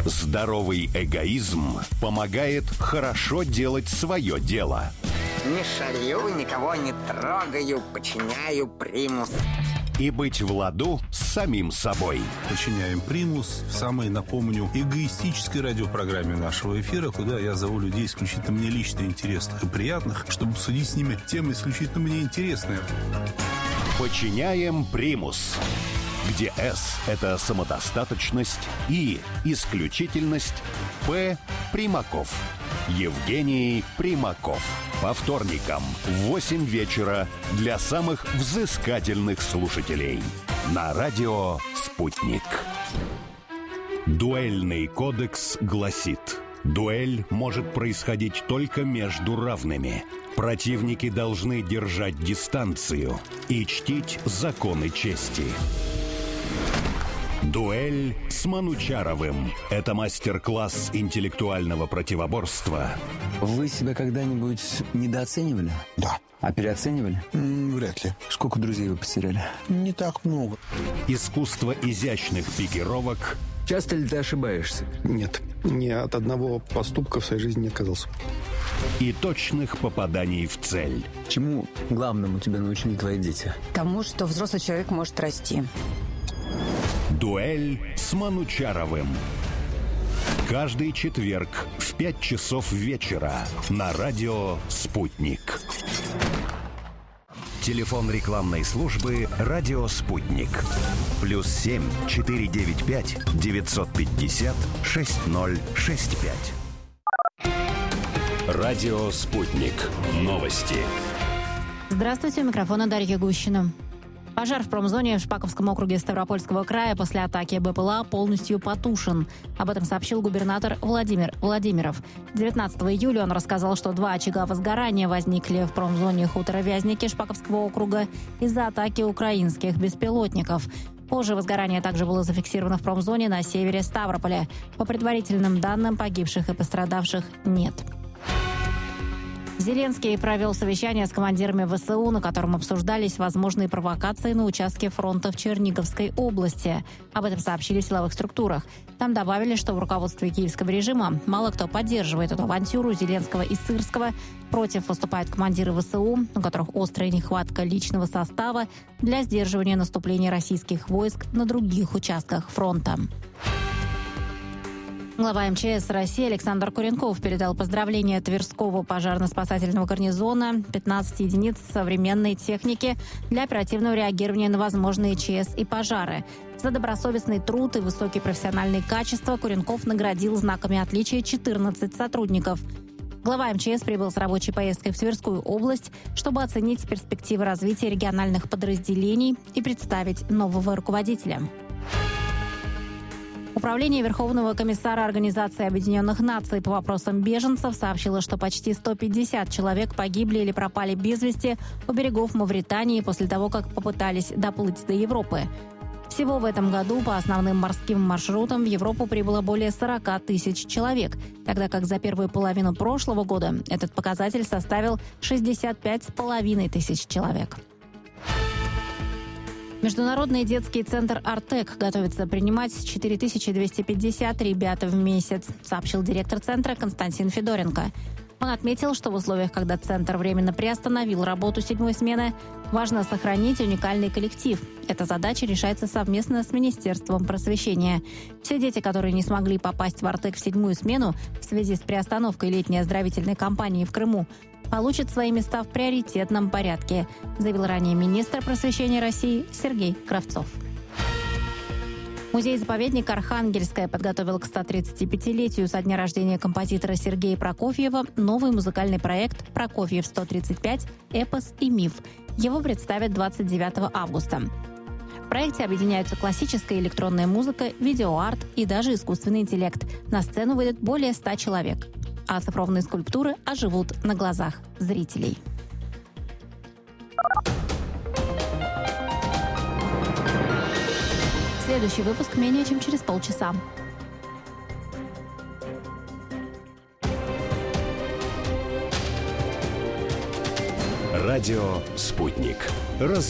Здоровый эгоизм помогает хорошо делать свое дело. Не шалю, никого не трогаю, подчиняю примус. И быть в ладу с самим собой. Подчиняем примус в самой, напомню, эгоистической радиопрограмме нашего эфира, куда я зову людей исключительно мне лично интересных и приятных, чтобы обсудить с ними темы исключительно мне интересные. Подчиняем примус, где «С» — это самодостаточность, «И» — исключительность, «П» — Примаков. Евгений Примаков. По вторникам в 8 вечера для самых взыскательных слушателей. На радио «Спутник». Дуэльный кодекс гласит: дуэль может происходить только между равными. Противники должны держать дистанцию и чтить законы чести. Дуэль с Манучаровым. Это мастер-класс интеллектуального противоборства. Вы себя когда-нибудь недооценивали? Да. А переоценивали? Вряд ли. Сколько друзей вы потеряли? Не так много. Искусство изящных пикировок. Часто ли ты ошибаешься? Нет. Ни от одного поступка в своей жизни не отказался. И точных попаданий в цель. Чему главному тебя научили твои дети? Тому, что взрослый человек может расти. Дуэль с Манучаровым. Каждый четверг в 5 часов вечера на радио «Спутник». Телефон рекламной службы «Радио Спутник». +7 495 950 6065. Радио «Спутник». Новости. Здравствуйте, у микрофона Дарья Гущина. Пожар в промзоне в Шпаковском округе Ставропольского края после атаки БПЛА полностью потушен. Об этом сообщил губернатор Владимир Владимиров. 19 июля он рассказал, что 2 очага возгорания возникли в промзоне хутора Вязники Шпаковского округа из-за атаки украинских беспилотников. Позже возгорание также было зафиксировано в промзоне на севере Ставрополя. По предварительным данным, погибших и пострадавших нет. Зеленский провел совещание с командирами ВСУ, на котором обсуждались возможные провокации на участке фронта в Черниговской области. Об этом сообщили в силовых структурах. Там добавили, что в руководстве киевского режима мало кто поддерживает эту авантюру Зеленского и Сырского. Против выступают командиры ВСУ, у которых острая нехватка личного состава для сдерживания наступления российских войск на других участках фронта. Глава МЧС России Александр Куренков передал поздравления Тверского пожарно-спасательного гарнизона 15 единиц современной техники для оперативного реагирования на возможные ЧС и пожары. За добросовестный труд и высокие профессиональные качества Куренков наградил знаками отличия 14 сотрудников. Глава МЧС прибыл с рабочей поездкой в Тверскую область, чтобы оценить перспективы развития региональных подразделений и представить нового руководителя. Управление Верховного комиссара Организации Объединенных Наций по вопросам беженцев сообщило, что почти 150 человек погибли или пропали без вести у берегов Мавритании после того, как попытались доплыть до Европы. Всего в этом году по основным морским маршрутам в Европу прибыло более 40 тысяч человек, тогда как за первую половину прошлого года этот показатель составил 65,5 тысяч человек. Международный детский центр «Артек» готовится принимать 4250 ребят в месяц, сообщил директор центра Константин Федоренко. Он отметил, что в условиях, когда центр временно приостановил работу 7-й смены, важно сохранить уникальный коллектив. Эта задача решается совместно с Министерством просвещения. Все дети, которые не смогли попасть в «Артек» в 7-ю смену в связи с приостановкой летней оздоровительной кампании в Крыму, получат свои места в приоритетном порядке, заявил ранее министр просвещения России Сергей Кравцов. Музей-заповедник «Архангельская» подготовил к 135-летию со дня рождения композитора Сергея Прокофьева новый музыкальный проект «Прокофьев-135. Эпос и миф». Его представят 29 августа. В проекте объединяются классическая и электронная музыка, видеоарт и даже искусственный интеллект. На сцену выйдет более 100 человек. А цифровные скульптуры оживут на глазах зрителей. Следующий выпуск менее чем через полчаса. Радио «Спутник».